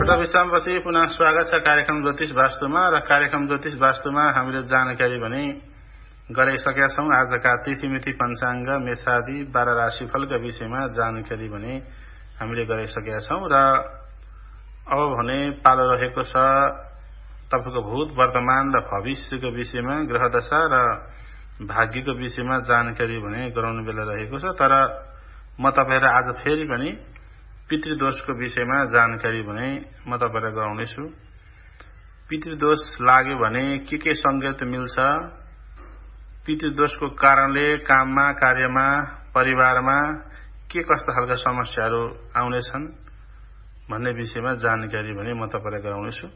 छोटा विश्रामपछि पुनः स्वागत छ कार्यक्रम ज्योतिष वास्तुमा। र कार्यक्रम ज्योतिष वास्तुमा हामीले जानकारी भने गराइसकेका छौं। आजका तिथिमिति पञ्चाङ्ग मेषादि 12 राशिफलका विषयमा जानकारी भने हामीले गराइसकेका छौं। र अब भने पालो रहेको छ तपाईको भूत वर्तमान र भविष्यको विषयमा ग्रह दशा र भाग्यको विषयमा जानकारी भने गराउनु बेला रहेको छ। तर म तपाईहरुलाई आज फेरि पनि पितृदोषको विषयमा जानकारी भने म तपाईहरुलाई गराउनेछु। पितृदोष लाग्यो भने के संकेत मिल्छ, पितृदोषको कारणले काममा, कार्यमा, परिवारमा के कस्ता खालका समस्याहरू आउनेछन् भन्ने विषयमा जानकारी भने म तपाईहरुलाई गराउनेछु।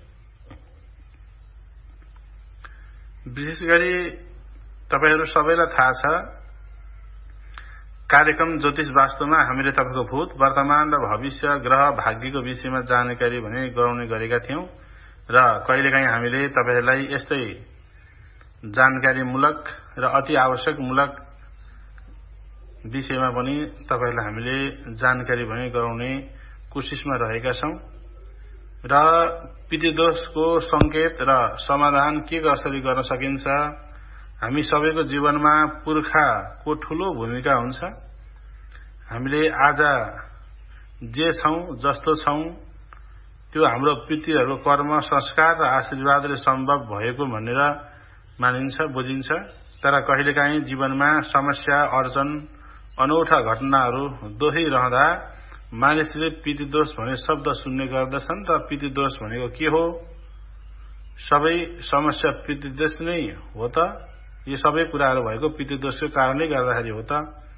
विशेष गरी तपाईहरु सबैलाई थाहा छ कार्यक्रम ज्योतिष वास्तुमा हामीले तपाईको भूत वर्तमान र भविष्य ग्रह भाग्यको विषयमा जानकारी भने गराउने गरेका थियौं। र कहिलेकाहीँ हामीले तपाईहरुलाई यस्तै जानकारीमूलक र अति आवश्यकमूलक विषयमा पनि तपाईहरुलाई हामीले जानकारी भने गराउने कोशिशमा रहेका छौं। र पितृदोषको संकेत र समाधान के कसरी गर्न सकिन्छ, हामी सबैको जीवनमा पुर्खाको ठूलो भूमिका हुन्छ। हामीले आज जे छौं, जस्तो छौं, त्यो हाम्रो पितृहरूको कर्म, संस्कार र आशीर्वादले सम्भव भएको भनेर मानिन्छ, बुझिन्छ। तर कहिलेकाहीँ जीवनमा समस्या, अर्जन, अनौठा घटनाहरू दोहोरिरहँदा मानिसले पितृदोष भन्ने शब्द सुन्ने गर्दछन्। र पितृदोष भनेको के हो? सबै समस्या पितृदोष नै हो त? यो सबै कुराहरू भएको पितृदोषको कारणले गर्दाखेरि हो त?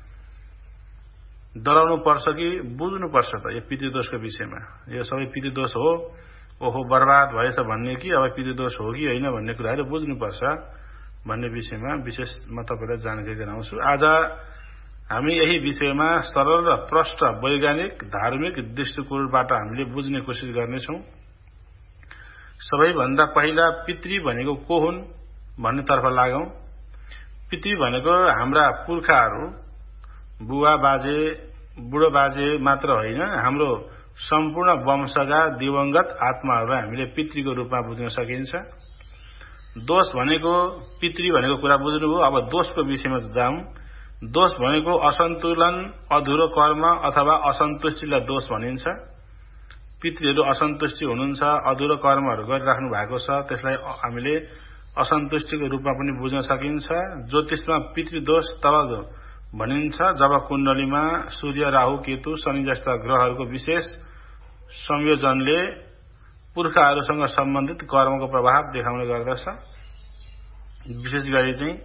डराउनु पर्छ कि बुझ्नु पर्छ त यो पितृदोषको विषयमा? यो सबै पितृदोष हो, ओहो बर्बाद भएछ भन्ने कि अब पितृदोष हो कि होइन भन्ने कुराहरू बुझ्नु पर्छ भन्ने विषयमा विशेष म तपाईलाई जानकारी गराउँछु। आज हामी यही विषयमा सरल र प्रष्ट वैज्ञानिक धार्मिक दृष्टिकोणबाट हामीले बुझ्ने कोसिस गर्नेछौं। सबैभन्दा पहिला पितृ भनेको को हुन् भन्नेतर्फ लागौं। पितृ भनेको हाम्रा पुर्खाहरू, बुवा बाजे, बुढो बाजे मात्र होइन, हाम्रो सम्पूर्ण वंशका दिवंगत आत्माहरूलाई हामीले पितृको रूपमा बुझ्न सकिन्छ। दोष भनेको पितृ भनेको कुरा बुझ्नुभयो। अब दोषको विषयमा जाउँ। दोष भनेको असन्तुलन, अधुरो कर्म अथवा असन्तुष्टिलाई दोष भनिन्छ। पितृहरू असन्तुष्टि हुनुहुन्छ, अधुरो कर्महरू गरिराख्नु भएको छ, त्यसलाई हामीले असन्तुष्टिको रूपमा पनि बुझ्न सकिन्छ। ज्योतिषमा पितृदोष तब भनिन्छ जब कुण्डलीमा सूर्य, राहु, केतु, शनि जस्ता ग्रहहरूको विशेष संयोजनले पुर्खाहरूसँग सम्बन्धित कर्मको प्रभाव देखाउने गर्दछ। विशेष गरी चाहिँ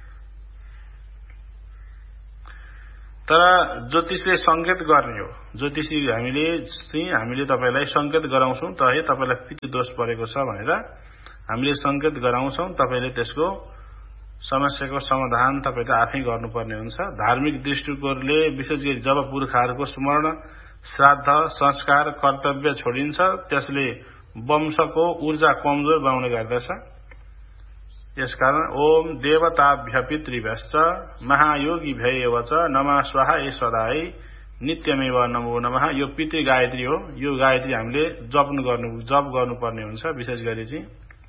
तर ज्योतिषले संकेत गर्ने हो। ज्योतिषी हामीले तपाईलाई संकेत गराउँछौं त हे तपाईलाई पितृदोष परेको छ भनेर हामीले संकेत गराउँछौं। तपाईले त्यसको समस्याको समाधान तपाईले आफै गर्नुपर्ने हुन्छ। धार्मिक दृष्टिकोणले विशेष गरी जब पुर्खाहरूको स्मरण, श्राद्ध, संस्कार, कर्तव्य छोडिन्छ त्यसले वंशको ऊर्जा कमजोर बनाउने गर्दछ। यसकारण ओम देवताभ्य पितृभ्यश्च महायोगिभ्यैव च नमः स्वाहा ईश्वराय नित्यमेव नमो नमः। यो पितृ गायत्री हो। यो गायत्री हामीले जप गर्नुपर्ने हुन्छ विशेष गरी चाहिँ।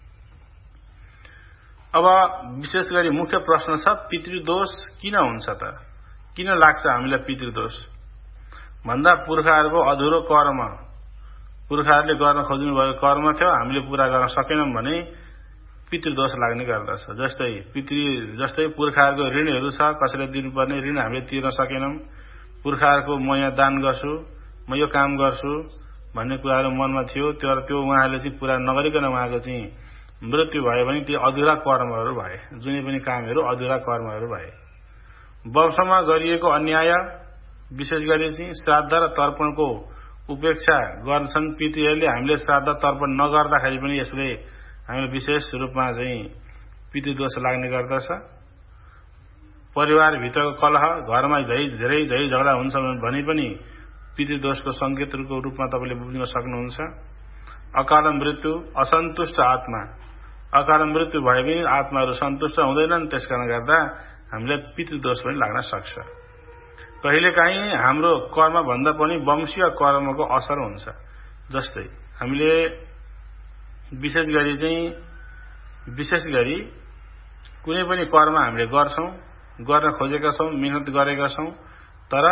अब विशेष गरी मुख्य प्रश्न छ पितृदोष किन हुन्छ त? किन लाग्छ हामीलाई पितृदोष भन्दा पुर्खाहरूको अधुरो कर्म, पुर्खाहरूले गर्न खोज्नु भएको कर्म थियो, हामीले पूरा गर्न सकेनौं भने पितृदोष लाग्ने गर्दछ। जस्तै पुर्खाहरूको ऋणहरू छ, कसैले दिनुपर्ने ऋण हामीले तिर्न सकेनौं। पुर्खाहरूको म यहाँ दान गर्छु, म यो काम गर्छु भन्ने कुराहरू मनमा थियो, त्यो उहाँहरूले चाहिँ पूरा नगरिकन उहाँको चाहिँ मृत्यु भयो भने त्यो अधुरा कर्महरू भए। जुनै पनि कामहरू अधुरा कर्महरू भए। वंशमा गरिएको अन्याय, विशेष गरी चाहिँ श्राद्ध र तर्पणको उपेक्षा गर्छन् पितृहरूले। हामीले श्राद्ध तर्पण नगर्दाखेरि पनि यसले हामीले विशेष रूपमा चाहिँ पितृदोष लाग्ने गर्दछ। परिवारभित्रको कलह, घरमा धेरै झगडा हुन्छ भने पनि पितृदोषको संकेतको रूपमा तपाईले बुझ्न सक्नुहुन्छ। अकाल मृत्यु, असन्तुष्ट आत्मा, अकाल मृत्यु भए पनि आत्माहरू सन्तुष्ट हुँदैनन्, त्यसकारण गर्दा हामीलाई पितृदोष पनि लाग्न सक्छ। कहिलेकाहीँ हाम्रो कर्म भन्दा पनि वंशीय कर्मको असर हुन्छ। जस्तै हामीले विशेष गरी कुनै पनि कर्म हामीले गर्न खोजेका छौं, मेहनत गरेका छौं, तर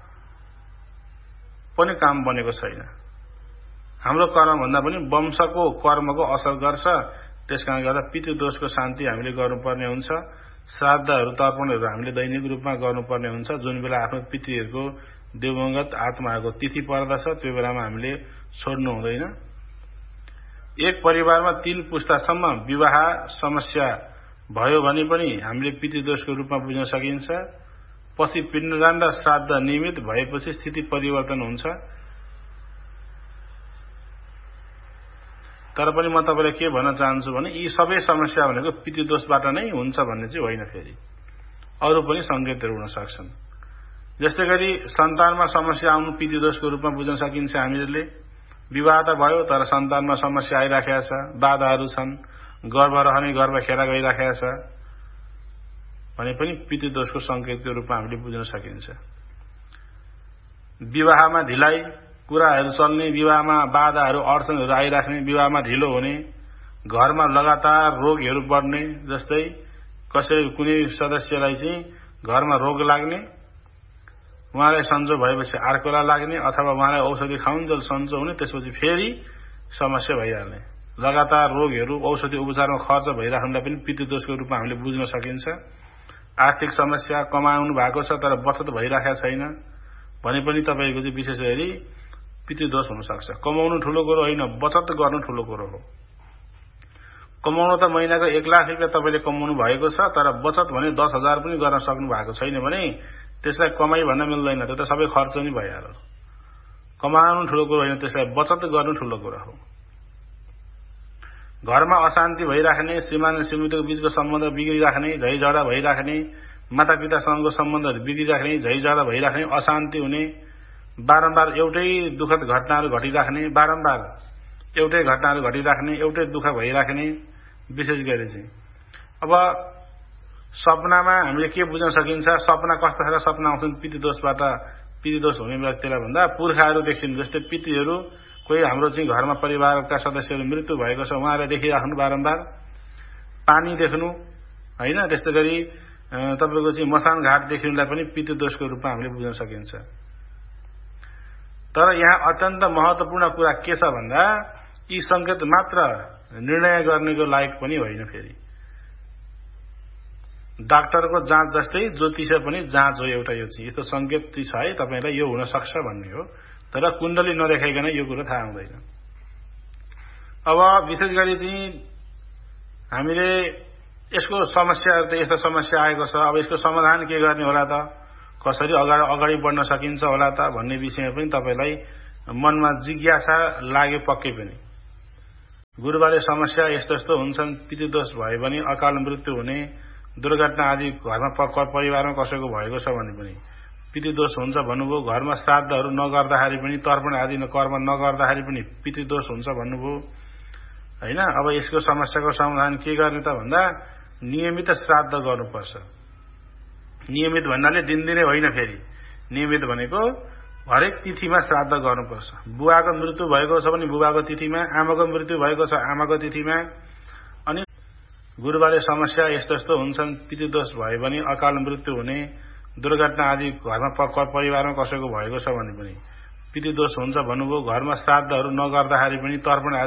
पनि काम बनेको छैन। हाम्रो कर्म भन्दा पनि वंशको कर्मको असर गर्छ। त्यसकारण गर्दा पितृदोषको शान्ति हामीले गर्नुपर्ने हुन्छ। श्राद्धहरू तर्पणहरू हामीले दैनिक रूपमा गर्नुपर्ने हुन्छ। जुन बेला आफ्नो पितृहरूको देवंगत आत्माहरूको तिथि पर्दछ त्यो बेलामा हामीले छोड्नु हुँदैन। एक परिवारमा 3 पुस्तासम्म विवाह समस्या भयो भने पनि हामीले पितृदोषको रूपमा बुझ्न सकिन्छ। पछि पिण्डदान र श्राद्ध नियमित भएपछि स्थिति परिवर्तन हुन्छ। तर पनि म तपाईलाई के भन्न चाहन्छु भने यी सबै समस्या भनेको पितृदोषबाट नै हुन्छ भन्ने चाहिँ होइन। फेरि अरू पनि संकेतहरू हुन सक्छन्। जस्तै गरी सन्तानमा समस्या आउनु पितृदोषको रूपमा बुझ्न सकिन्छ। हामीले विवाह त भयो तर सन्तानमा समस्या आइराखेको छ, बाधाहरू छन्, गर्भ रहने गर्भ खेर गइराखेको छ भने पनि पितृदोषको संकेतको रूपमा हामीले बुझ्न सकिन्छ। विवाहमा ढिलाइ, कुराहरू चल्ने, विवाहमा बाधाहरू अडचनहरू आइराख्ने, विवाहमा ढिलो हुने, घरमा लगातार रोगहरू बढ्ने, जस्तै कुनै सदस्यलाई चाहिँ घरमा रोग लाग्ने, उहाँलाई सन्चो भएपछि अर्कोलाई लाग्ने, अथवा उहाँलाई औषधि खाउन्जेल सन्चो हुने, त्यसपछि फेरि समस्या भइहाल्ने। लगातार रोगहरू औषधि उपचारमा खर्च भइराख्नुलाई पनि पितृदोषको रूपमा हामीले बुझ्न सकिन्छ। आर्थिक समस्या, कमाउनु भएको छ तर बचत भइराखेको छैन भने पनि तपाईको चाहिँ विशेष गरी पितृदोष हुन सक्छ। कमाउनु ठूलो कुरो होइन, बचत गर्नु ठूलो कुरो हो। कमाउनु त महिनाको 1 लाख रुपैयाँ तपाईले कमाउनु भएको छ तर बचत भने 10,000 पनि गर्न सक्नु भएको छैन भने त्यसलाई कमाई भन्न मिल्दैन। त्यो त सबै खर्च नै भइहाल्यो। कमाउनु ठूलो कुरो होइन, त्यसलाई बचत गर्नु ठूलो कुरो हो। घरमा अशान्ति भइराख्ने, श्रीमान र श्रीमतीको बीचको सम्बन्ध बिग्रिराख्ने, झैझगडा भइराख्ने, मातापितासँगको सम्बन्धहरू बिग्रिराख्ने, झैझगडा भइराख्ने, अशान्ति हुने, बारम्बार एउटै दुःखद घटनाहरू घटिराख्ने, बारम्बार एउटै घटनाहरू घटिराख्ने, एउटै दुःख भइराख्ने। विशेष गरी चाहिँ अब सपनामा हामीले के बुझ्न सकिन्छ, सपना कस्ता खालका सपना आउँछन् पितृदोष हुने व्यक्तिलाई भन्दा पुर्खाहरू देखिनु। जस्तै पितृहरू कोही हाम्रो चाहिँ घरमा परिवारका सदस्यहरू मृत्यु भएको छ, उहाँलाई देखिराख्नु, बारम्बार पानी देख्नु होइन। त्यस्तै गरी तपाईको चाहिँ मसान घाट देखिनुलाई पनि पितृदोषको रूपमा हामीले बुझ्न सकिन्छ। तर यहाँ अत्यन्त महत्वपूर्ण कुरा के छ भन्दा यी संकेत मात्र निर्णय गर्नेको लायक पनि होइन। फेरि डाक्टरको जाँच जस्तै ज्योतिष पनि जाँच हो एउटा। यो चाहिँ यस्तो संकेत छ है तपाईलाई यो हुन सक्छ भन्ने हो, तर कुण्डली नदेखाइकन यो कुरो थाहा हुँदैन। अब विशेष गरी चाहिँ हामीले यसको समस्याहरू त यस्तो समस्या आएको छ, अब यसको समाधान के गर्ने होला त, कसरी अगाडि बढ्न सकिन्छ होला त भन्ने विषयमा पनि तपाईलाई मनमा जिज्ञासा लाग्यो पक्कै पनि। गुरुबाले समस्या यस्तो हुन्छन्, पितृदोष भयो भने अकाल मृत्यु हुने, दुर्घटना आदि घरमा परिवारमा कसैको भएको छ भने पनि पितृदोष हुन्छ भन्नुभयो। घरमा श्राद्धहरू नगर्दाखेरि पनि, तर्पण आदि कर्म नगर्दाखेरि पनि पितृदोष हुन्छ भन्नुभयो हैन। अब यसको समस्याको समाधान के गर्ने त भन्दा नियमित श्राद्ध गर्नुपर्छ। नियमित भन्नाले दिनदिनै होइन, फेरि नियमित भनेको हरेक तिथिमा श्राद्ध गर्नुपर्छ। बुवाको मृत्यु भएको छ भने बुवाको तिथिमा, आमाको मृत्यु भएको छ आमाको तिथिमा। अनि गुरुबाले समस्या यस्तो हुन्छन्, पितृदोष भयो भने अकाल मृत्यु हुने, दुर्घटना आदि घरमा परिवारमा कसैको भएको छ भने पनि पितृदोष हुन्छ भन्नुभयो। घरमा श्राद्धहरू नगर्दाखेरि पनि, तर्पण